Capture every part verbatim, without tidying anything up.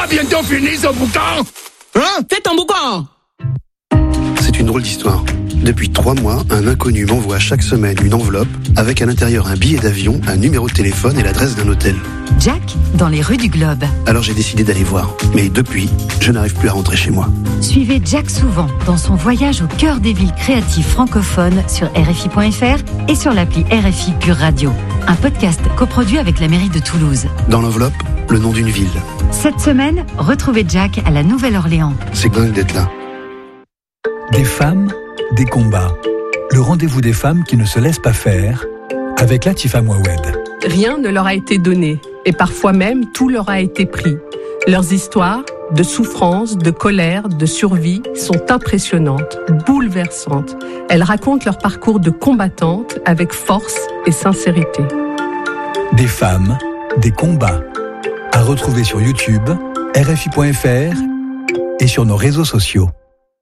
bientôt fini ce boucan? Hein? Fais ton boucan! C'est une drôle d'histoire. Depuis trois mois, un inconnu m'envoie chaque semaine une enveloppe avec à l'intérieur un billet d'avion, un numéro de téléphone et l'adresse d'un hôtel. Jack, dans les rues du Globe. Alors j'ai décidé d'aller voir. Mais depuis, je n'arrive plus à rentrer chez moi. Suivez Jack souvent dans son voyage au cœur des villes créatives francophones sur R F I point F R et sur l'appli R F I Pure Radio. Un podcast coproduit avec la mairie de Toulouse. Dans l'enveloppe, le nom d'une ville. Cette semaine, retrouvez Jack à la Nouvelle-Orléans. C'est dingue d'être là. Des femmes, des combats. Le rendez-vous des femmes qui ne se laissent pas faire avec Latifa Mouawed. Rien ne leur a été donné et parfois même tout leur a été pris. Leurs histoires de souffrance, de colère, de survie sont impressionnantes, bouleversantes. Elles racontent leur parcours de combattantes avec force et sincérité. Des femmes, des combats. À retrouver sur YouTube, R F I point F R et sur nos réseaux sociaux.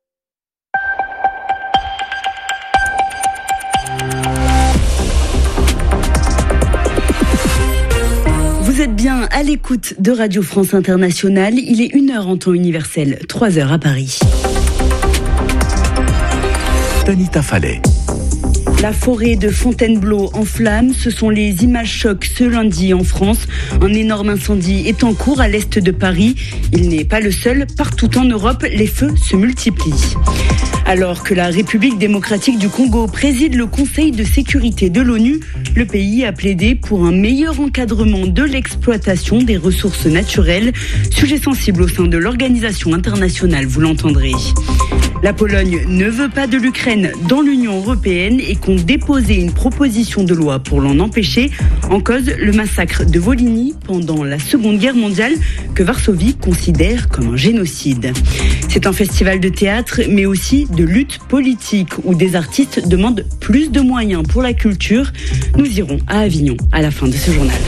Vous êtes bien à l'écoute de Radio France Internationale. Il est une heure en temps universel, trois heures à Paris. Tanita Fallet. La forêt de Fontainebleau en flammes, ce sont les images chocs ce lundi en France. Un énorme incendie est en cours à l'est de Paris. Il n'est pas le seul. Partout en Europe, les feux se multiplient. Alors que la République démocratique du Congo préside le Conseil de sécurité de l'ONU, le pays a plaidé pour un meilleur encadrement de l'exploitation des ressources naturelles, sujet sensible au sein de l'organisation internationale, vous l'entendrez. La Pologne ne veut pas de l'Ukraine dans l'Union européenne et compte déposer une proposition de loi pour l'en empêcher. En cause, le massacre de Volhynie pendant la Seconde Guerre mondiale que Varsovie considère comme un génocide. C'est un festival de théâtre mais aussi de lutte politique où des artistes demandent plus de moyens pour la culture. Nous irons à Avignon à la fin de ce journal.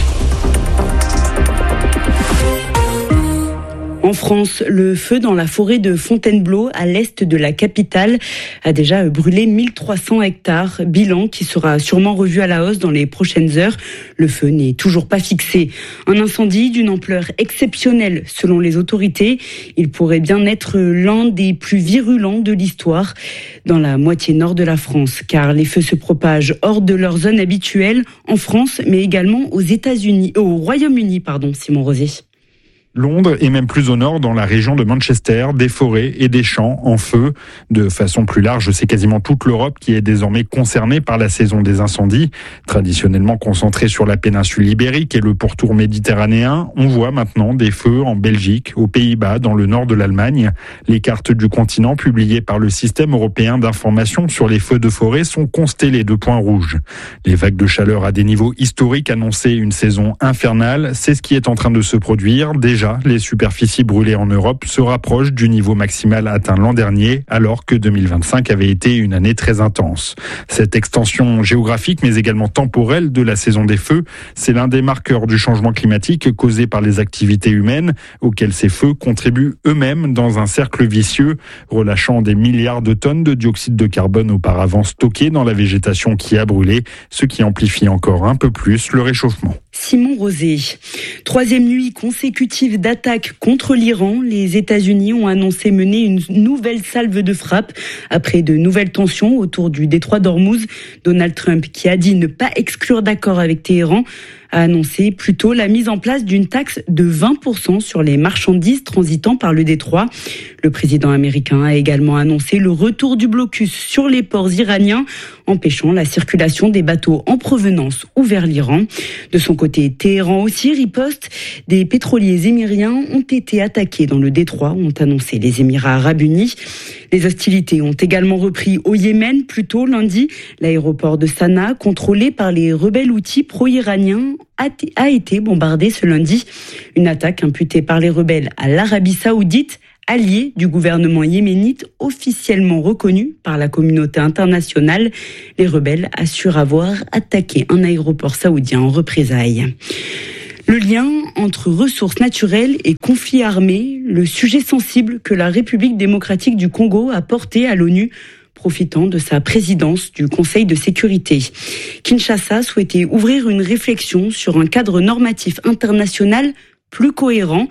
En France, le feu dans la forêt de Fontainebleau, à l'est de la capitale, a déjà brûlé mille trois cents hectares. Bilan qui sera sûrement revu à la hausse dans les prochaines heures. Le feu n'est toujours pas fixé. Un incendie d'une ampleur exceptionnelle selon les autorités. Il pourrait bien être l'un des plus virulents de l'histoire dans la moitié nord de la France, car les feux se propagent hors de leur zone habituelle en France, mais également aux États-Unis, au Royaume-Uni, pardon, Simon Rosier. Londres et même plus au nord, dans la région de Manchester, des forêts et des champs en feu. De façon plus large, c'est quasiment toute l'Europe qui est désormais concernée par la saison des incendies. Traditionnellement concentrée sur la péninsule ibérique et le pourtour méditerranéen, on voit maintenant des feux en Belgique, aux Pays-Bas, dans le nord de l'Allemagne. Les cartes du continent publiées par le système européen d'information sur les feux de forêt sont constellées de points rouges. Les vagues de chaleur à des niveaux historiques annonçaient une saison infernale. C'est ce qui est en train de se produire. Déjà, les superficies brûlées en Europe se rapprochent du niveau maximal atteint l'an dernier, alors que deux mille vingt-cinq avait été une année très intense. Cette extension géographique, mais également temporelle de la saison des feux, c'est l'un des marqueurs du changement climatique causé par les activités humaines, auxquelles ces feux contribuent eux-mêmes dans un cercle vicieux, relâchant des milliards de tonnes de dioxyde de carbone auparavant stockés dans la végétation qui a brûlé, ce qui amplifie encore un peu plus le réchauffement. Simon Rosé. Troisième nuit consécutive d'attaques contre l'Iran. Les États-Unis ont annoncé mener une nouvelle salve de frappe après de nouvelles tensions autour du détroit d'Ormuz. Donald Trump, qui a dit ne pas exclure d'accord avec Téhéran, a annoncé plutôt la mise en place d'une taxe de vingt pour cent sur les marchandises transitant par le détroit. Le président américain a également annoncé le retour du blocus sur les ports iraniens, empêchant la circulation des bateaux en provenance ou vers l'Iran. De son côté, Téhéran aussi riposte. Des pétroliers émiriens ont été attaqués dans le détroit, ont annoncé les Émirats arabes unis. Les hostilités ont également repris au Yémen plus tôt lundi. L'aéroport de Sanaa, contrôlé par les rebelles houthis pro-iraniens, a été bombardé ce lundi. Une attaque imputée par les rebelles à l'Arabie saoudite, allié du gouvernement yéménite officiellement reconnu par la communauté internationale. Les rebelles assurent avoir attaqué un aéroport saoudien en représailles. Le lien entre ressources naturelles et conflits armés, le sujet sensible que la République démocratique du Congo a porté à l'ONU, profitant de sa présidence du Conseil de sécurité. Kinshasa souhaitait ouvrir une réflexion sur un cadre normatif international plus cohérent,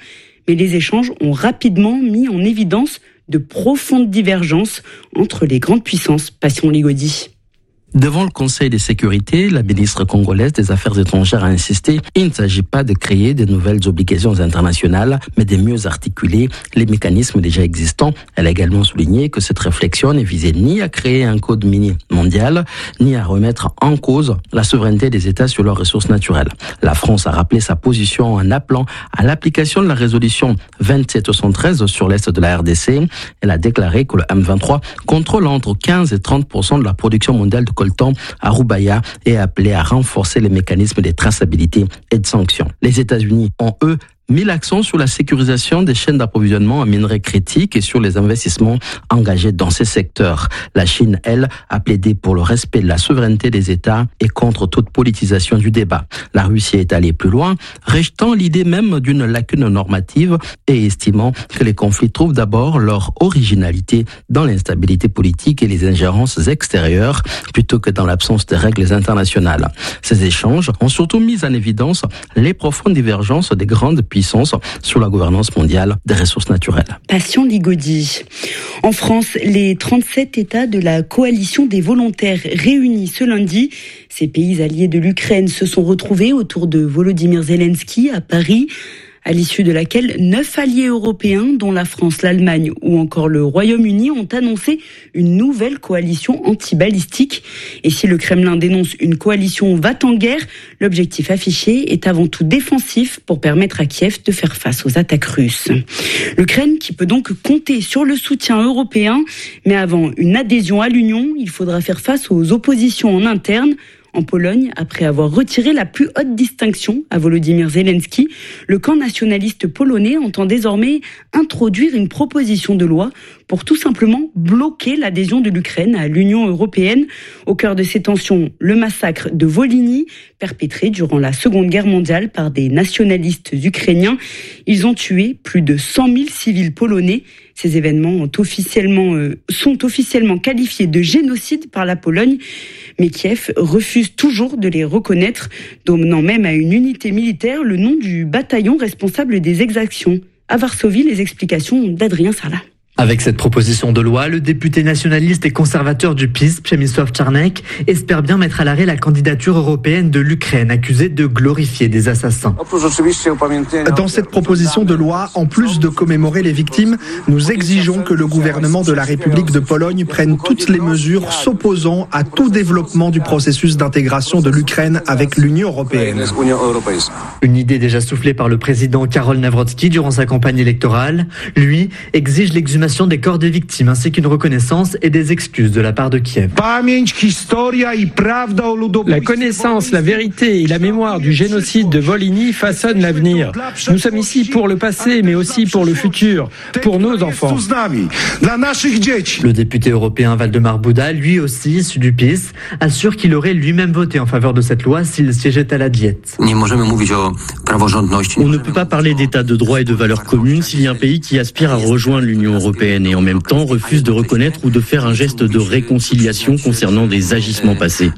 Mais les échanges ont rapidement mis en évidence de profondes divergences entre les grandes puissances. Passion Ligodi. Devant le Conseil de sécurité, la ministre congolaise des Affaires étrangères a insisté, il ne s'agit pas de créer de nouvelles obligations internationales, mais de mieux articuler les mécanismes déjà existants. Elle a également souligné que cette réflexion ne visait ni à créer un code minier mondial, ni à remettre en cause la souveraineté des États sur leurs ressources naturelles. La France a rappelé sa position en appelant à l'application de la résolution vingt-sept soixante-treize sur l'Est de la R D C. Elle a déclaré que le M vingt-trois contrôle entre quinze et trente pour cent de la production mondiale de coltan à Roubaïa et a appelé à renforcer les mécanismes de traçabilité et de sanctions. Les États-Unis ont, eux, mis l'accent sur la sécurisation des chaînes d'approvisionnement en minerais critiques et sur les investissements engagés dans ces secteurs. La Chine, elle, a plaidé pour le respect de la souveraineté des États et contre toute politisation du débat. La Russie est allée plus loin, rejetant l'idée même d'une lacune normative et estimant que les conflits trouvent d'abord leur originalité dans l'instabilité politique et les ingérences extérieures plutôt que dans l'absence de règles internationales. Ces échanges ont surtout mis en évidence les profondes divergences des grandes puissances sur la gouvernance mondiale des ressources naturelles. Passion Ligodi. En France, les trente-sept États de la coalition des volontaires réunis ce lundi, ces pays alliés de l'Ukraine se sont retrouvés autour de Volodymyr Zelensky à Paris, à l'issue de laquelle neuf alliés européens, dont la France, l'Allemagne ou encore le Royaume-Uni, ont annoncé une nouvelle coalition anti-balistique. Et si le Kremlin dénonce une coalition va-t-en-guerre, l'objectif affiché est avant tout défensif pour permettre à Kiev de faire face aux attaques russes. L'Ukraine qui peut donc compter sur le soutien européen, mais avant une adhésion à l'Union, il faudra faire face aux oppositions en interne. En Pologne, après avoir retiré la plus haute distinction à Volodymyr Zelensky, le camp nationaliste polonais entend désormais introduire une proposition de loi pour tout simplement bloquer l'adhésion de l'Ukraine à l'Union européenne. Au cœur de ces tensions, le massacre de Volhynie, perpétré durant la Seconde Guerre mondiale par des nationalistes ukrainiens. Ils ont tué plus de cent mille civils polonais. Ces événements ont officiellement, euh, sont officiellement qualifiés de génocide par la Pologne, mais Kiev refuse toujours de les reconnaître, donnant même à une unité militaire le nom du bataillon responsable des exactions. À Varsovie, les explications d'Adrien Sarlat. Avec cette proposition de loi, le député nationaliste et conservateur du P I S, Przemysław Czarnek, espère bien mettre à l'arrêt la candidature européenne de l'Ukraine, accusée de glorifier des assassins. Dans cette proposition de loi, en plus de commémorer les victimes, nous exigeons que le gouvernement de la République de Pologne prenne toutes les mesures s'opposant à tout développement du processus d'intégration de l'Ukraine avec l'Union européenne. Une idée déjà soufflée par le président Karol Nawrocki durant sa campagne électorale. Lui exige l'exhumation des corps des victimes ainsi qu'une reconnaissance et des excuses de la part de Kiev. La connaissance, la vérité et la mémoire du génocide de Volhynie façonnent l'avenir. Nous sommes ici pour le passé, mais aussi pour le futur, pour nos enfants. Le député européen Waldemar Buda, lui aussi issu du P I S, assure qu'il aurait lui-même voté en faveur de cette loi s'il siégeait à la Diète. On ne peut pas parler d'état de droit et de valeurs communes s'il y a un pays qui aspire à rejoindre l'Union européenne et en même temps refuse de reconnaître ou de faire un geste de réconciliation concernant des agissements passés.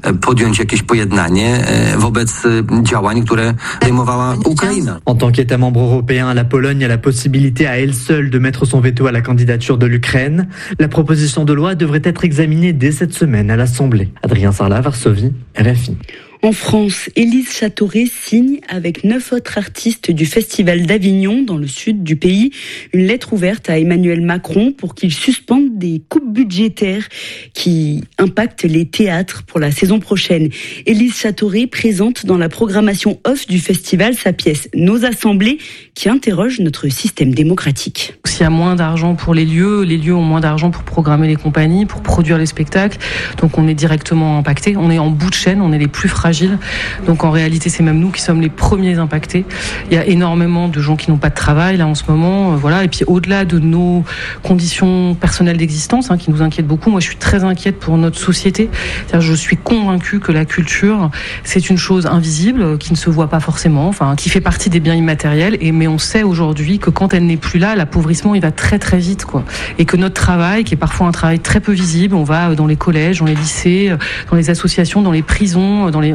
En tant qu'État membre européen, la Pologne a la possibilité à elle seule de mettre son veto à la candidature de l'Ukraine. La proposition de loi devrait être examinée dès cette semaine à l'Assemblée. Adrien Sarlat, Varsovie, R F I. En France, Élise Châteauret signe avec neuf autres artistes du Festival d'Avignon, dans le sud du pays, une lettre ouverte à Emmanuel Macron pour qu'il suspende des coupes budgétaires qui impactent les théâtres pour la saison prochaine. Élise Châteauret présente dans la programmation off du festival sa pièce « Nos assemblées » qui interroge notre système démocratique. S'il y a moins d'argent pour les lieux, les lieux ont moins d'argent pour programmer les compagnies, pour produire les spectacles. Donc on est directement impacté, on est en bout de chaîne, on est les plus fragiles. Donc en réalité, c'est même nous qui sommes les premiers impactés. Il y a énormément de gens qui n'ont pas de travail là en ce moment, euh, voilà. Et puis au-delà de nos conditions personnelles d'existence, hein, qui nous inquiètent beaucoup, moi je suis très inquiète pour notre société. C'est-à-dire, je suis convaincue que la culture, c'est une chose invisible, qui ne se voit pas forcément, enfin qui fait partie des biens immatériels. Et mais on sait aujourd'hui que quand elle n'est plus là, l'appauvrissement il va très très vite, quoi. Et que notre travail, qui est parfois un travail très peu visible, on va dans les collèges, dans les lycées, dans les associations, dans les prisons, dans les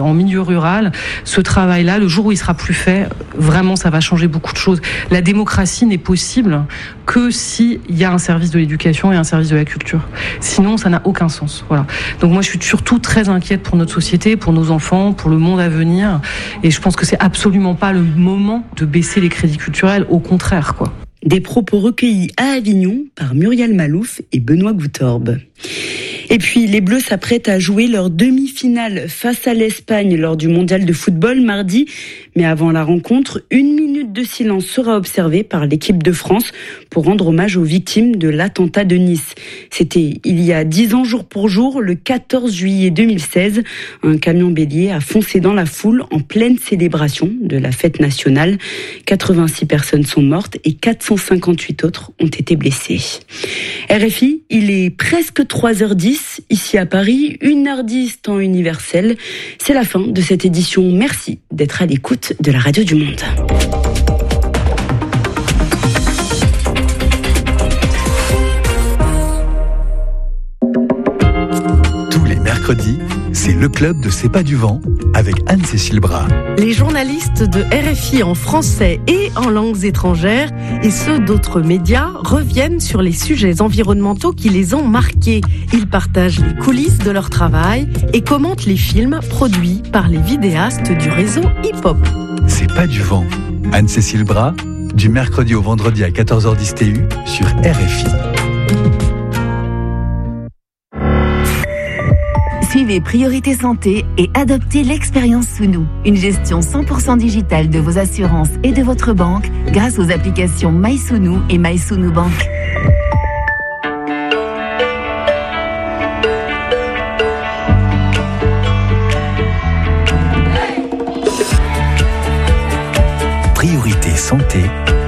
en milieu rural, ce travail-là, le jour où il sera plus fait, vraiment, ça va changer beaucoup de choses. La démocratie n'est possible que s'il y a un service de l'éducation et un service de la culture. Sinon, ça n'a aucun sens. Voilà. Donc moi, je suis surtout très inquiète pour notre société, pour nos enfants, pour le monde à venir. Et je pense que c'est absolument pas le moment de baisser les crédits culturels. Au contraire, quoi. Des propos recueillis à Avignon par Muriel Malouf et Benoît Goutorbe. Et puis, les Bleus s'apprêtent à jouer leur demi-finale face à l'Espagne lors du mondial de football mardi. Mais avant la rencontre, une minute de silence sera observée par l'équipe de France pour rendre hommage aux victimes de l'attentat de Nice. C'était il y a dix ans jour pour jour, le quatorze juillet deux mille seize. Un camion bélier a foncé dans la foule en pleine célébration de la fête nationale. quatre-vingt-six personnes sont mortes et quatre cent cinquante-huit autres ont été blessées. R F I, il est presque trois heures dix. Ici à Paris, une heure dix temps universel. C'est la fin de cette édition. Merci d'être à l'écoute de la radio du Monde. Tous les mercredis, c'est le club de C'est pas du vent avec Anne-Cécile Bras. Les journalistes de R F I en français et en langues étrangères et ceux d'autres médias reviennent sur les sujets environnementaux qui les ont marqués. Ils partagent les coulisses de leur travail et commentent les films produits par les vidéastes du réseau hip-hop. C'est pas du vent. Anne-Cécile Bras, du mercredi au vendredi à quatorze heures dix T U sur R F I. Suivez Priorité Santé et adoptez l'expérience sous nous. Une gestion cent pour cent digitale de vos assurances et de votre banque grâce aux applications MySounou et MySounou Bank. Priorité Santé.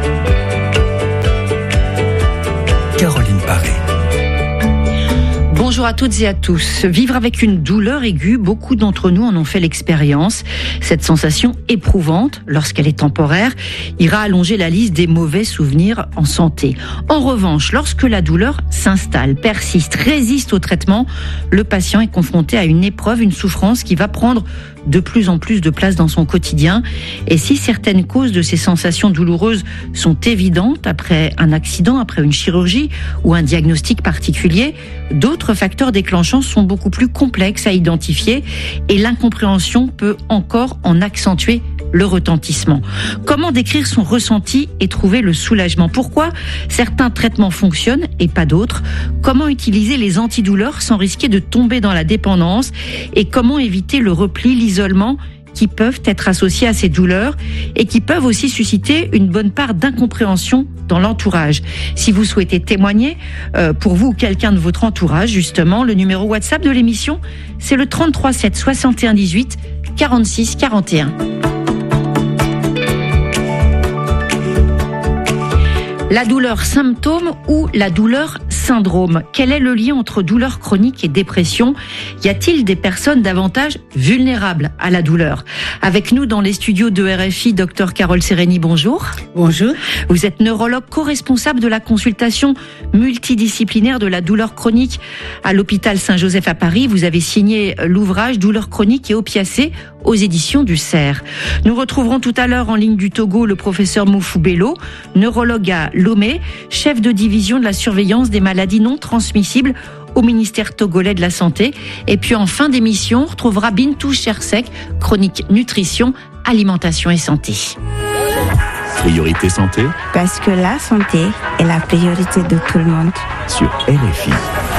Caroline Paré. Bonjour à toutes et à tous. Vivre avec une douleur aiguë, beaucoup d'entre nous en ont fait l'expérience. Cette sensation éprouvante, lorsqu'elle est temporaire, ira allonger la liste des mauvais souvenirs en santé. En revanche, lorsque la douleur s'installe, persiste, résiste au traitement, le patient est confronté à une épreuve, une souffrance qui va prendre de plus en plus de place dans son quotidien. Et si certaines causes de ces sensations douloureuses sont évidentes après un accident, après une chirurgie ou un diagnostic particulier, d'autres facteurs déclenchants sont beaucoup plus complexes à identifier et l'incompréhension peut encore en accentuer le retentissement. Comment décrire son ressenti et trouver le soulagement? Pourquoi certains traitements fonctionnent et pas d'autres? Comment utiliser les antidouleurs sans risquer de tomber dans la dépendance? Et comment éviter le repli, l'isolement qui peuvent être associés à ces douleurs et qui peuvent aussi susciter une bonne part d'incompréhension dans l'entourage. Si vous souhaitez témoigner, euh, pour vous ou quelqu'un de votre entourage, justement, le numéro WhatsApp de l'émission, c'est le trente-trois sept soixante et un dix-huit quarante-six quarante et un. La douleur symptôme ou la douleur syndrome? Quel est le lien entre douleur chronique et dépression? Y a-t-il des personnes davantage vulnérables à la douleur? Avec nous dans les studios de R F I, docteur Carole Sereni, bonjour. Bonjour. Vous êtes neurologue co-responsable de la consultation multidisciplinaire de la douleur chronique à l'hôpital Saint-Joseph à Paris. Vous avez signé l'ouvrage Douleur chronique et opiacés aux éditions du C E R. Nous retrouverons tout à l'heure en ligne du Togo le professeur Moufou Bello, neurologue à Lomé, chef de division de la surveillance des maladies non transmissibles au ministère togolais de la Santé. Et puis en fin d'émission, on retrouvera Bintou Chersek, chronique nutrition, alimentation et santé. Priorité santé. Parce que la santé est la priorité de tout le monde. Sur R F I.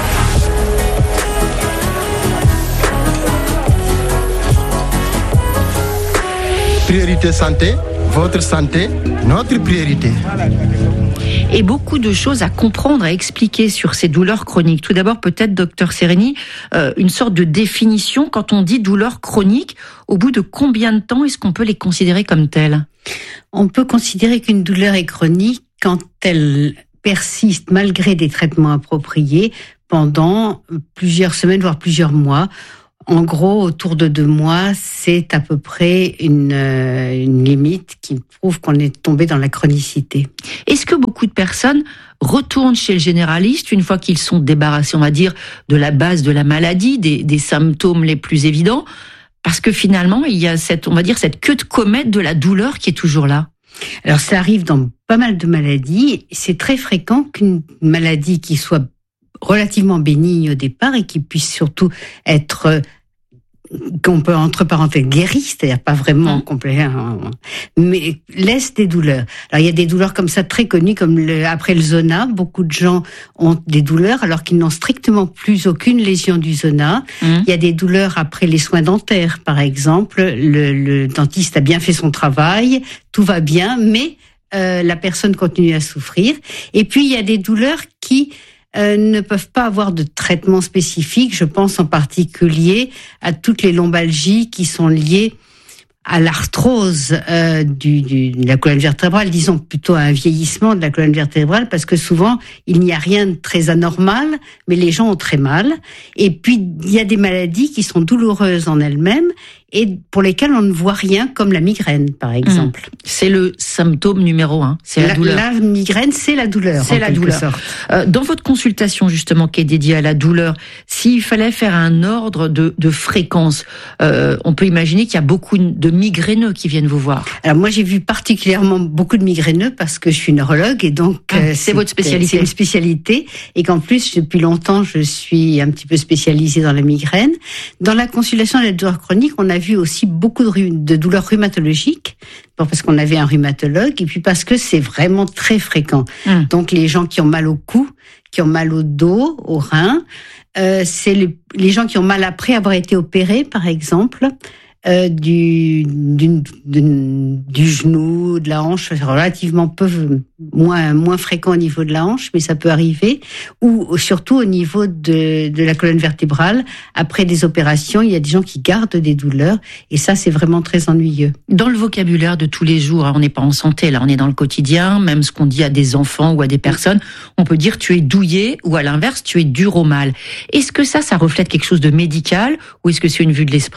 Priorité santé, votre santé, notre priorité. Et beaucoup de choses à comprendre, à expliquer sur ces douleurs chroniques. Tout d'abord, peut-être, docteur Sereni, euh, une sorte de définition. Quand on dit douleur chronique, au bout de combien de temps est-ce qu'on peut les considérer comme telles? On peut considérer qu'une douleur est chronique quand elle persiste malgré des traitements appropriés pendant plusieurs semaines, voire plusieurs mois. En gros, autour de deux mois, c'est à peu près une, euh, une limite qui prouve qu'on est tombé dans la chronicité. Est-ce que beaucoup de personnes retournent chez le généraliste une fois qu'ils sont débarrassés, on va dire, de la base de la maladie, des, des symptômes les plus évidents, Parce que finalement, il y a cette, on va dire, cette queue de comète de la douleur qui est toujours là. Alors, ça arrive dans pas mal de maladies. C'est très fréquent qu'une maladie qui soit relativement bénigne au départ et qui puisse surtout être, qu'on peut entre parenthèses guérir, c'est-à-dire pas vraiment mmh. complet, mais laisse des douleurs. Alors il y a des douleurs comme ça très connues, comme le, après le zona, beaucoup de gens ont des douleurs alors qu'ils n'ont strictement plus aucune lésion du zona. Mmh. Il y a des douleurs après les soins dentaires, par exemple. Le, le dentiste a bien fait son travail, tout va bien, mais euh, la personne continue à souffrir. Et puis il y a des douleurs qui Euh, ne peuvent pas avoir de traitement spécifique. Je pense en particulier à toutes les lombalgies qui sont liées à l'arthrose euh, du, du, de la colonne vertébrale, disons plutôt à un vieillissement de la colonne vertébrale, parce que souvent, il n'y a rien de très anormal, mais les gens ont très mal. Et puis, il y a des maladies qui sont douloureuses en elles-mêmes et pour lesquelles on ne voit rien, comme la migraine, par exemple. Mmh. C'est le symptôme numéro un, c'est la, la douleur. La migraine, c'est la douleur. C'est la douleur. Euh, dans votre consultation, justement, qui est dédiée à la douleur, s'il fallait faire un ordre de, de fréquence, euh, on peut imaginer qu'il y a beaucoup de migraineux qui viennent vous voir. Alors moi, j'ai vu particulièrement beaucoup de migraineux parce que je suis neurologue et donc ah, euh, c'est, c'est votre spécialité. C'est une spécialité et qu'en plus, depuis longtemps, je suis un petit peu spécialisée dans la migraine. Dans la consultation de la douleur chronique, on a vu aussi beaucoup de, de douleurs rhumatologiques, parce qu'on avait un rhumatologue, et puis parce que c'est vraiment très fréquent. Mmh. Donc les gens qui ont mal au cou, qui ont mal au dos, aux reins, euh, c'est le, les gens qui ont mal après avoir été opérés, par exemple, euh, du, du, du, du genou, de la hanche, c'est relativement peu, moins, moins fréquent au niveau de la hanche, mais ça peut arriver, ou surtout au niveau de, de la colonne vertébrale. Après des opérations, il y a des gens qui gardent des douleurs, et ça, c'est vraiment très ennuyeux. Dans le vocabulaire de tous les jours, on n'est pas en santé, là, on est dans le quotidien, même ce qu'on dit à des enfants ou à des personnes, on peut dire tu es douillet, ou à l'inverse, tu es dur au mal. Est-ce que ça, ça reflète quelque chose de médical, ou est-ce que c'est une vue de l'esprit ?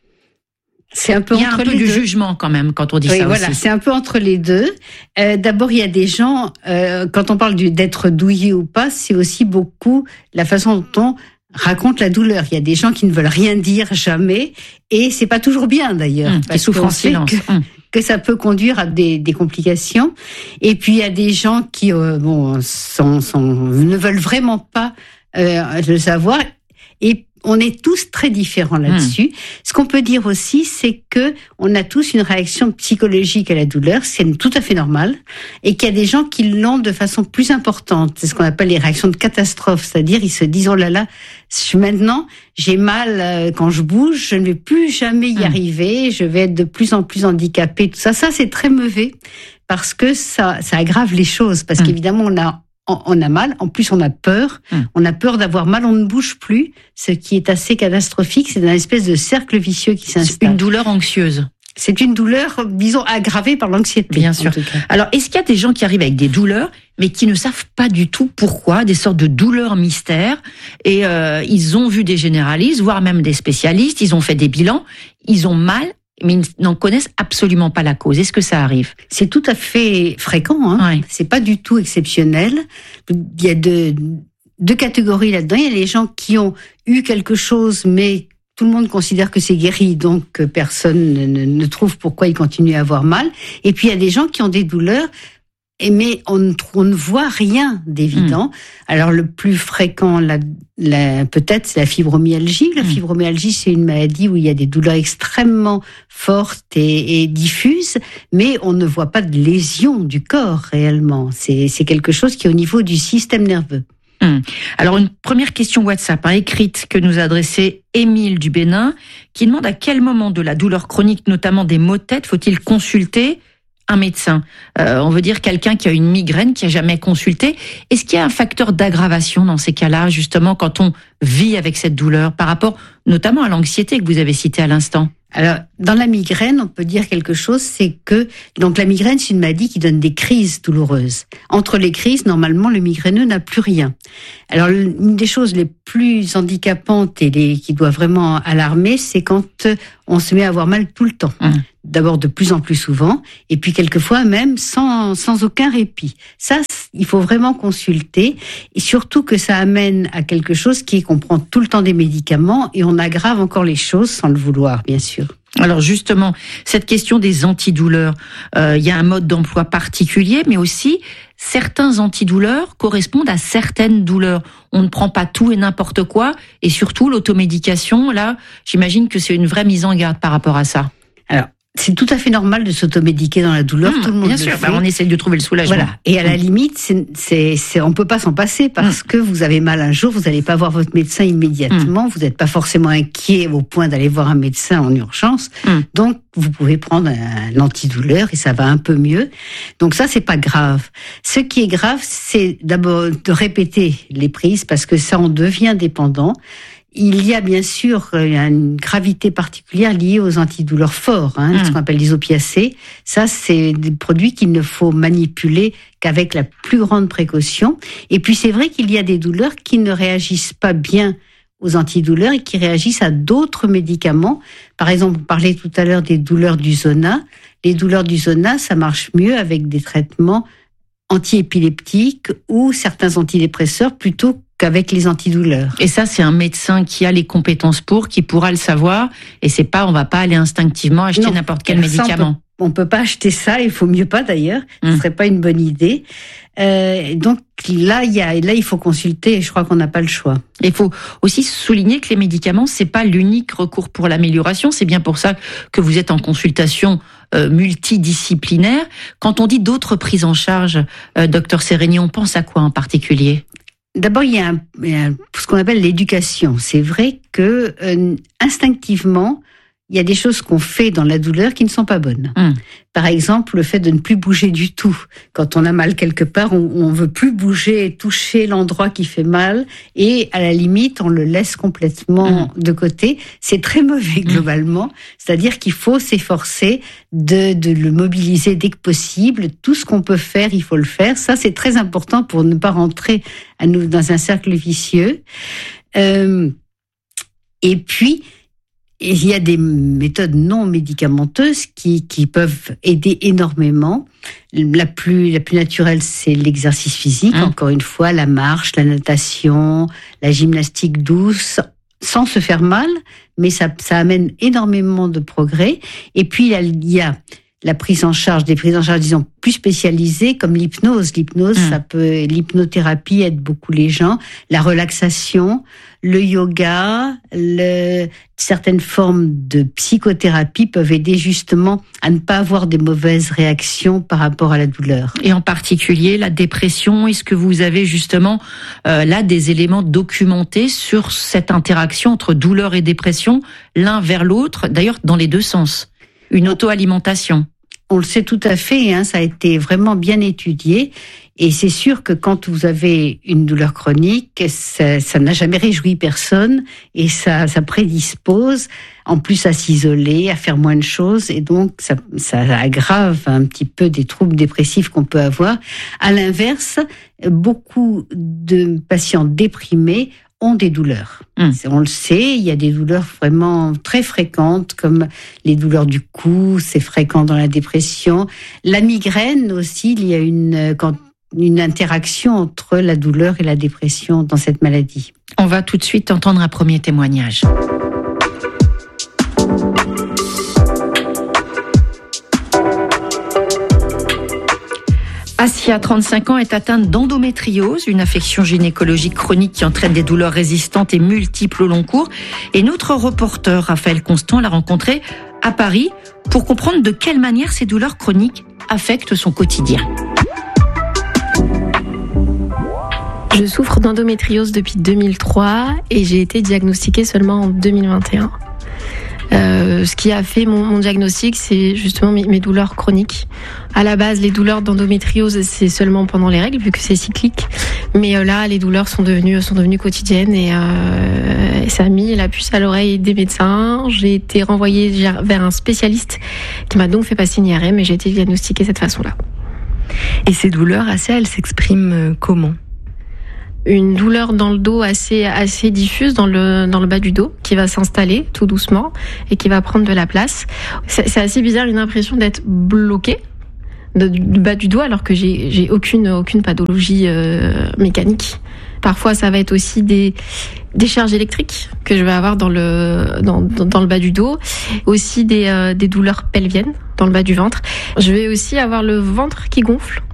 C'est un peu il y a entre un peu les de deux. Jugement quand même quand on dit oui, ça voilà, aussi. C'est un peu entre les deux. Euh, d'abord, il y a des gens, euh, quand on parle du, d'être douillé ou pas, c'est aussi beaucoup la façon dont on raconte la douleur. Il y a des gens qui ne veulent rien dire jamais, et c'est pas toujours bien d'ailleurs. Mmh, qui souffrent en silence. Que, mmh. que ça peut conduire à des, des complications. Et puis il y a des gens qui euh, bon, sont, sont, ne veulent vraiment pas euh, le savoir. Et on est tous très différents là-dessus. Mmh. Ce qu'on peut dire aussi, c'est que on a tous une réaction psychologique à la douleur, c'est tout à fait normal, et qu'il y a des gens qui l'ont de façon plus importante. C'est ce qu'on appelle les réactions de catastrophe, c'est-à-dire ils se disent oh là là, maintenant j'ai mal quand je bouge, je ne vais plus jamais y mmh. arriver, je vais être de plus en plus handicapée. Tout ça, ça c'est très mauvais parce que ça, ça aggrave les choses. Parce mmh. qu'évidemment on a on a mal, en plus on a peur, mmh. on a peur d'avoir mal, on ne bouge plus, ce qui est assez catastrophique, c'est une espèce de cercle vicieux qui s'installe. C'est une douleur anxieuse. C'est une douleur, disons, aggravée par l'anxiété. Bien sûr. Alors, est-ce qu'il y a des gens qui arrivent avec des douleurs, mais qui ne savent pas du tout pourquoi, des sortes de douleurs mystères, et euh, ils ont vu des généralistes, voire même des spécialistes, ils ont fait des bilans, ils ont mal, mais ils n'en connaissent absolument pas la cause. Est-ce que ça arrive ? C'est tout à fait fréquent. Hein. Ouais. C'est pas du tout exceptionnel. Il y a deux, deux catégories là-dedans. Il y a les gens qui ont eu quelque chose, mais tout le monde considère que c'est guéri, donc personne ne, ne, ne trouve pourquoi ils continuent à avoir mal. Et puis il y a des gens qui ont des douleurs, mais on ne, on ne voit rien d'évident. Mmh. Alors le plus fréquent, la, la, peut-être, c'est la fibromyalgie. La mmh. fibromyalgie, c'est une maladie où il y a des douleurs extrêmement fortes et, et diffuses, mais on ne voit pas de lésion du corps réellement. C'est, c'est quelque chose qui est au niveau du système nerveux. Mmh. Alors une première question WhatsApp hein, écrite que nous a adressée Émile du Bénin, qui demande à quel moment de la douleur chronique, notamment des maux de tête, faut-il consulter un médecin. Euh, on veut dire quelqu'un qui a une migraine, qui a jamais consulté. Est-ce qu'il y a un facteur d'aggravation dans ces cas-là, justement, quand on vit avec cette douleur, par rapport notamment à l'anxiété que vous avez citée à l'instant ? Alors, dans la migraine, on peut dire quelque chose, c'est que donc la migraine, c'est une maladie qui donne des crises douloureuses. Entre les crises, normalement, le migraineux n'a plus rien. Alors, une des choses les plus handicapantes et les, qui doit vraiment alarmer, c'est quand on se met à avoir mal tout le temps. Mmh. D'abord de plus en plus souvent, et puis quelquefois même sans, sans aucun répit. Ça, il faut vraiment consulter, et surtout que ça amène à quelque chose qui est qu'on prend tout le temps des médicaments, et on aggrave encore les choses sans le vouloir, bien sûr. Alors justement, cette question des antidouleurs, euh, il y a un mode d'emploi particulier, mais aussi certains antidouleurs correspondent à certaines douleurs. On ne prend pas tout et n'importe quoi, et surtout l'automédication, là, j'imagine que c'est une vraie mise en garde par rapport à ça. Alors, c'est tout à fait normal de s'automédiquer dans la douleur, mmh, tout le monde bien le sûr, fait. Bah, on essaye de trouver le soulagement. Voilà. Et à la limite, c'est, c'est, c'est, on peut pas s'en passer parce mmh. que vous avez mal un jour, vous n'allez pas voir votre médecin immédiatement, mmh. vous n'êtes pas forcément inquiet au point d'aller voir un médecin en urgence, mmh. donc vous pouvez prendre un antidouleur et ça va un peu mieux. Donc ça, c'est pas grave. Ce qui est grave, c'est d'abord de répéter les prises parce que ça, on devient dépendant. Il y a bien sûr une gravité particulière liée aux antidouleurs forts, hein, mmh. ce qu'on appelle les opiacés. Ça, c'est des produits qu'il ne faut manipuler qu'avec la plus grande précaution. Et puis, c'est vrai qu'il y a des douleurs qui ne réagissent pas bien aux antidouleurs et qui réagissent à d'autres médicaments. Par exemple, on parlait tout à l'heure des douleurs du zona. Les douleurs du zona, ça marche mieux avec des traitements antiépileptiques ou certains antidépresseurs plutôt qu'avec les antidouleurs. Et ça, c'est un médecin qui a les compétences pour, qui pourra le savoir. Et c'est pas, on va pas aller instinctivement acheter non, n'importe quel médicament. On peut, peut pas acheter ça. Il faut mieux pas d'ailleurs. Mmh. Ce serait pas une bonne idée. Euh, donc là, il y a, là, il faut consulter. Et je crois qu'on n'a pas le choix. Il faut aussi souligner que les médicaments, c'est pas l'unique recours pour l'amélioration. C'est bien pour ça que vous êtes en consultation euh, multidisciplinaire. Quand on dit d'autres prises en charge, euh, docteur Sérigny, on pense à quoi en particulier? D'abord, il y a, un, il y a ce qu'on appelle l'éducation. C'est vrai que euh, instinctivement, il y a des choses qu'on fait dans la douleur qui ne sont pas bonnes. Mmh. Par exemple, le fait de ne plus bouger du tout. Quand on a mal quelque part, on, on veut plus bouger et toucher l'endroit qui fait mal, et à la limite, on le laisse complètement mmh. de côté. C'est très mauvais globalement. Mmh. C'est-à-dire qu'il faut s'efforcer de, de le mobiliser dès que possible. Tout ce qu'on peut faire, il faut le faire. Ça, c'est très important pour ne pas rentrer à nous dans un cercle vicieux. Euh, et puis, il y a des méthodes non médicamenteuses qui, qui peuvent aider énormément. La plus, la plus naturelle, c'est l'exercice physique. Mmh. Encore une fois, la marche, la natation, la gymnastique douce, sans se faire mal, mais ça, ça amène énormément de progrès. Et puis, il y a la prise en charge, des prises en charge, disons, plus spécialisées, comme l'hypnose. L'hypnose, mmh. ça peut, l'hypnothérapie aide beaucoup les gens. La relaxation, le yoga, le, certaines formes de psychothérapie peuvent aider justement à ne pas avoir des mauvaises réactions par rapport à la douleur. Et en particulier, la dépression, est-ce que vous avez justement euh, là des éléments documentés sur cette interaction entre douleur et dépression, l'un vers l'autre, d'ailleurs dans les deux sens? Une auto-alimentation. On le sait tout à fait, hein, ça a été vraiment bien étudié. Et c'est sûr que quand vous avez une douleur chronique, ça, ça n'a jamais réjoui personne et ça, ça prédispose en plus à s'isoler, à faire moins de choses. Et donc, ça, ça aggrave un petit peu des troubles dépressifs qu'on peut avoir. À l'inverse, beaucoup de patients déprimés ont des douleurs. Mmh. On le sait, il y a des douleurs vraiment très fréquentes, comme les douleurs du cou, c'est fréquent dans la dépression. La migraine aussi, il y a une, quand, une interaction entre la douleur et la dépression dans cette maladie. On va tout de suite entendre un premier témoignage. Asia, trente-cinq ans, est atteinte d'endométriose, une affection gynécologique chronique qui entraîne des douleurs résistantes et multiples au long cours. Et notre reporter, Raphaël Constant, l'a rencontrée à Paris pour comprendre de quelle manière ces douleurs chroniques affectent son quotidien. Je souffre d'endométriose depuis deux mille trois et j'ai été diagnostiquée seulement en deux mille vingt et un. Euh, ce qui a fait mon, mon diagnostic, c'est justement mes, mes douleurs chroniques. À la base, les douleurs d'endométriose, c'est seulement pendant les règles, vu que c'est cyclique. Mais euh, là, les douleurs sont devenues, sont devenues quotidiennes et, euh, et ça a mis la puce à l'oreille des médecins. J'ai été renvoyée vers un spécialiste qui m'a donc fait passer une I R M et j'ai été diagnostiquée de cette façon-là. Et ces douleurs, Assia, elles s'expriment comment ? Une douleur dans le dos assez assez diffuse dans le dans le bas du dos qui va s'installer tout doucement et qui va prendre de la place. C'est, c'est assez bizarre, une impression d'être bloqué de, du bas du dos alors que j'ai j'ai aucune aucune pathologie euh, mécanique. Parfois ça va être aussi des des charges électriques que je vais avoir dans le dans dans, dans le bas du dos, aussi des euh, des douleurs pelviennes dans le bas du ventre. Je vais aussi avoir le ventre qui gonfle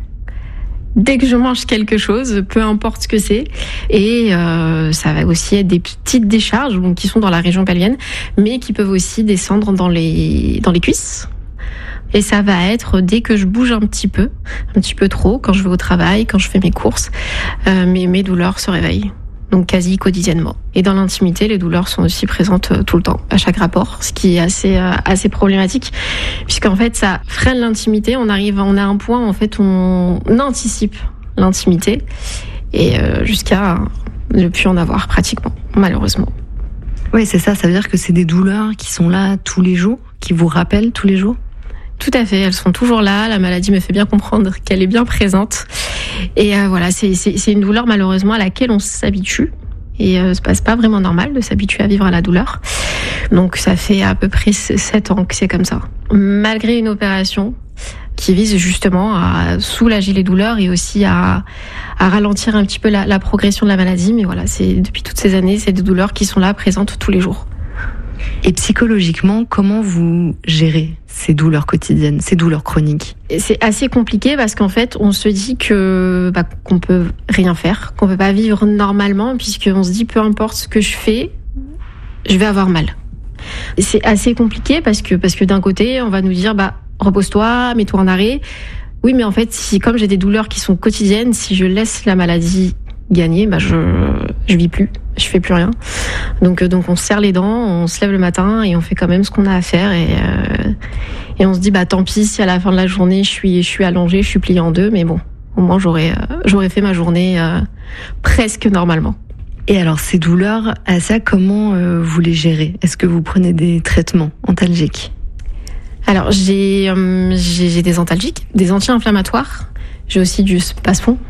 dès que je mange quelque chose, peu importe ce que c'est. Et euh, ça va aussi être des petites décharges donc, qui sont dans la région pelvienne, mais qui peuvent aussi descendre dans les, dans les cuisses. Et ça va être dès que je bouge un petit peu, un petit peu trop, quand je vais au travail, quand je fais mes courses, euh, mes, mes douleurs se réveillent. Donc quasi quotidiennement. Et dans l'intimité, les douleurs sont aussi présentes tout le temps, à chaque rapport, ce qui est assez euh, assez problématique, puisqu'en fait ça freine l'intimité. On arrive, on a un point en fait, on anticipe l'intimité et euh, jusqu'à ne plus en avoir pratiquement, malheureusement. Oui, c'est ça. Ça veut dire que c'est des douleurs qui sont là tous les jours, qui vous rappellent tous les jours. Tout à fait, elles sont toujours là. La maladie me fait bien comprendre qu'elle est bien présente. Et euh, voilà, c'est, c'est, c'est une douleur malheureusement à laquelle on s'habitue. Et euh, c'est pas vraiment normal de s'habituer à vivre à la douleur. Donc ça fait à peu près sept ans que c'est comme ça. Malgré une opération qui vise justement à soulager les douleurs et aussi à, à ralentir un petit peu la, la progression de la maladie. Mais voilà, c'est depuis toutes ces années, c'est des douleurs qui sont là, présentes tous les jours. Et psychologiquement, comment vous gérez ces douleurs quotidiennes, ces douleurs chroniques ? C'est assez compliqué parce qu'en fait, on se dit que bah, qu'on peut rien faire, qu'on peut pas vivre normalement, puisqu'on se dit peu importe ce que je fais, je vais avoir mal. C'est assez compliqué parce que parce que d'un côté, on va nous dire bah repose-toi, mets-toi en arrêt. Oui, mais en fait, si comme j'ai des douleurs qui sont quotidiennes, si je laisse la maladie gagner, bah je je vis plus, je fais plus rien. Donc donc on se serre les dents, on se lève le matin et on fait quand même ce qu'on a à faire et euh, et on se dit bah tant pis si à la fin de la journée je suis je suis allongée, je suis pliée en deux, mais bon, au moins j'aurais euh, j'aurais fait ma journée euh, presque normalement. Et alors ces douleurs, à ça comment euh, vous les gérez ? Est-ce que vous prenez des traitements antalgiques ? Alors j'ai euh, j'ai, j'ai des antalgiques, des anti-inflammatoires. J'ai aussi du Spasfon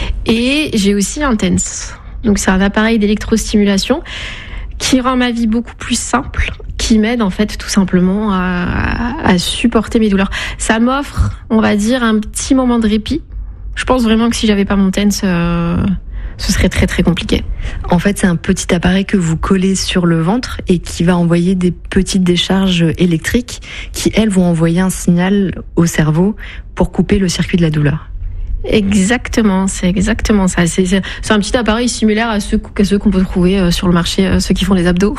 et j'ai aussi un TENS. Donc c'est un appareil d'électrostimulation qui rend ma vie beaucoup plus simple, qui m'aide en fait tout simplement à, à supporter mes douleurs. Ça m'offre, on va dire, un petit moment de répit. Je pense vraiment que si j'avais pas mon TENS, euh, ce serait très très compliqué. En fait, c'est un petit appareil que vous collez sur le ventre et qui va envoyer des petites décharges électriques qui, elles, vont envoyer un signal au cerveau pour couper le circuit de la douleur. Exactement, c'est exactement ça. C'est, c'est, c'est un petit appareil similaire à ceux, à ceux qu'on peut trouver sur le marché, ceux qui font les abdos.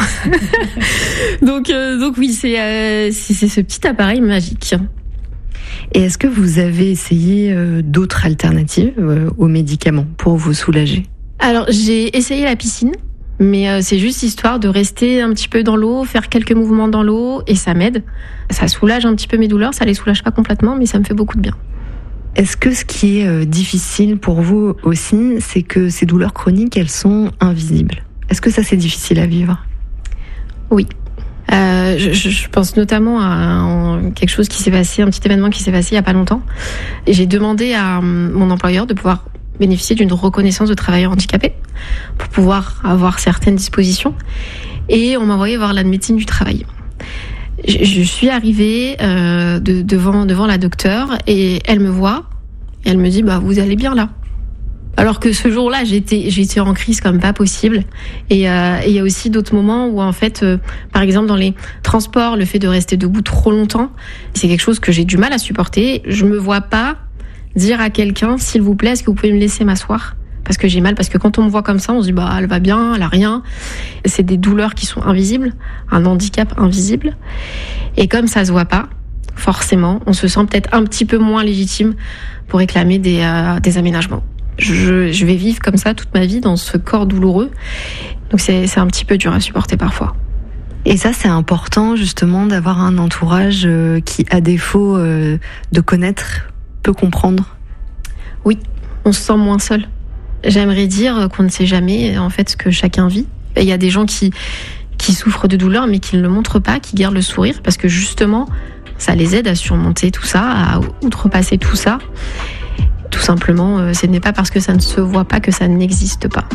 donc, euh, donc oui, c'est, euh, c'est, c'est ce petit appareil magique. Et est-ce que vous avez essayé euh, d'autres alternatives euh, aux médicaments pour vous soulager ? Alors, j'ai essayé la piscine, mais euh, c'est juste histoire de rester un petit peu dans l'eau, faire quelques mouvements dans l'eau, et ça m'aide. Ça soulage un petit peu mes douleurs, ça les soulage pas complètement, mais ça me fait beaucoup de bien. Est-ce que ce qui est euh, difficile pour vous aussi, c'est que ces douleurs chroniques, elles sont invisibles ? Est-ce que ça, c'est difficile à vivre ? Oui. Euh, je, je pense notamment à un, quelque chose qui s'est passé, un petit événement qui s'est passé il y a pas longtemps. Et j'ai demandé à mon employeur de pouvoir bénéficier d'une reconnaissance de travailleur handicapé pour pouvoir avoir certaines dispositions. Et on m'a envoyé voir la médecine du travail. Je, je suis arrivée euh, de, devant, devant la docteure et elle me voit et elle me dit bah vous allez bien là. Alors que ce jour-là, j'étais, j'étais en crise comme pas possible. Et euh, il y a aussi d'autres moments où, en fait, euh, par exemple, dans les transports, le fait de rester debout trop longtemps, c'est quelque chose que j'ai du mal à supporter. Je me vois pas dire à quelqu'un, s'il vous plaît, est-ce que vous pouvez me laisser m'asseoir ? Parce que j'ai mal, parce que quand on me voit comme ça, on se dit, bah, elle va bien, elle a rien. C'est des douleurs qui sont invisibles, un handicap invisible. Et comme ça se voit pas, forcément, on se sent peut-être un petit peu moins légitime pour réclamer des, euh, des aménagements. Je, je vais vivre comme ça toute ma vie dans ce corps douloureux. Donc c'est, c'est un petit peu dur à supporter parfois. Et ça, c'est important justement d'avoir un entourage qui, à défaut de connaître, peut comprendre. Oui, on se sent moins seul. J'aimerais dire qu'on ne sait jamais en fait ce que chacun vit. Il y a des gens qui, qui souffrent de douleur mais qui ne le montrent pas, qui gardent le sourire parce que justement, ça les aide à surmonter tout ça, à outrepasser tout ça. Tout simplement, ce n'est pas parce que ça ne se voit pas que ça n'existe pas.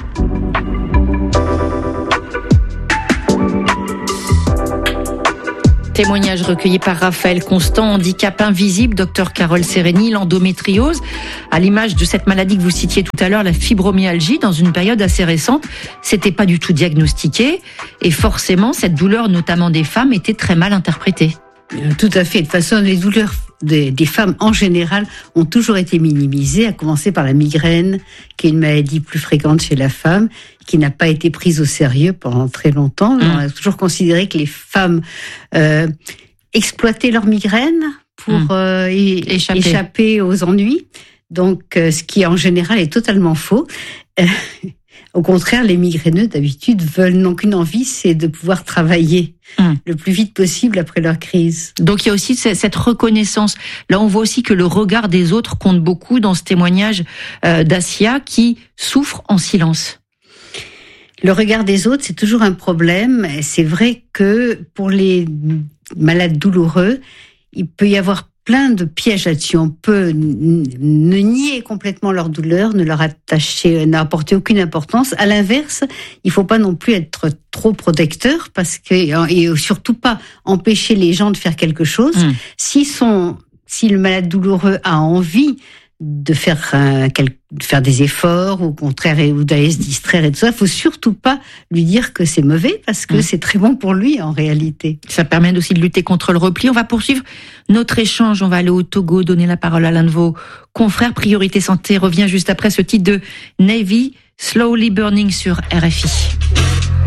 Témoignage recueilli par Raphaël Constant, handicap invisible, docteur Carole Sereni, l'endométriose. À l'image de cette maladie que vous citiez tout à l'heure, la fibromyalgie, dans une période assez récente, c'était pas du tout diagnostiqué. Et forcément, cette douleur, notamment des femmes, était très mal interprétée. Tout à fait. De toute façon, les douleurs des, des femmes en général ont toujours été minimisées, à commencer par la migraine, qui est une maladie plus fréquente chez la femme, qui n'a pas été prise au sérieux pendant très longtemps. Mmh. On a toujours considéré que les femmes euh, exploitaient leur migraine pour mmh. euh, échapper. échapper aux ennuis. Donc, euh, ce qui en général est totalement faux. Euh, Au contraire, les migraineux, d'habitude, veulent n'ont qu'une envie, c'est de pouvoir travailler mmh. le plus vite possible après leur crise. Donc, il y a aussi cette reconnaissance. Là, on voit aussi que le regard des autres compte beaucoup dans ce témoignage euh, d'Assia qui souffre en silence. Le regard des autres, c'est toujours un problème. C'est vrai que pour les malades douloureux, il peut y avoir plein de pièges là-dessus. On peut ne nier complètement leur douleur, ne leur attacher, n'apporter aucune importance. À l'inverse, il faut pas non plus être trop protecteur parce que, et surtout pas empêcher les gens de faire quelque chose. Mmh. S'ils sont, si le malade douloureux a envie de faire un, de faire des efforts, ou au contraire, ou d'aller se distraire et tout ça, il faut surtout pas lui dire que c'est mauvais parce que mmh. c'est très bon pour lui en réalité. Ça permet aussi de lutter contre le repli. On va poursuivre notre échange. On va aller au Togo, donner la parole à l'un de vos confrères. Priorité Santé revient juste après ce titre de Navy, Slowly Burning sur R F I.